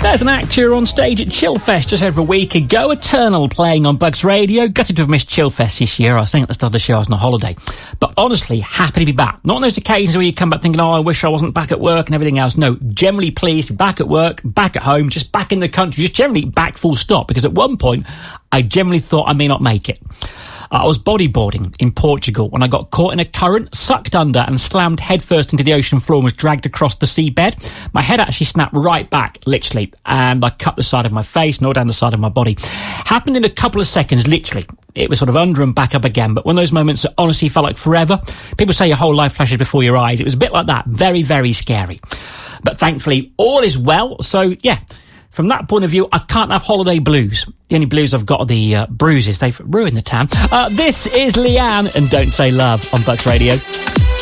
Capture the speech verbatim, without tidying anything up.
There's an actor on stage at Chillfest just over a week ago. Eternal playing on Bugs Radio. Gutted to have missed Chillfest this year. I was thinking at the start of the show I was on a holiday. But honestly, happy to be back. Not on those occasions where you come back thinking, oh, I wish I wasn't back at work and everything else. No, generally pleased to be back at work, back at home, just back in the country, just generally back full stop. Because at one point, I generally thought I may not make it. I was bodyboarding in Portugal when I got caught in a current, sucked under and slammed headfirst into the ocean floor and was dragged across the seabed. My head actually snapped right back, literally, and I cut the side of my face and all down the side of my body. Happened in a couple of seconds, literally. It was sort of under and back up again, but one of those moments that honestly felt like forever. People say your whole life flashes before your eyes. It was a bit like that. Very, very scary. But thankfully, all is well, so yeah. From that point of view, I can't have holiday blues. The only blues I've got are the uh, bruises. They've ruined the town. Uh, this is Leanne and Don't Say Love on Bucks Radio.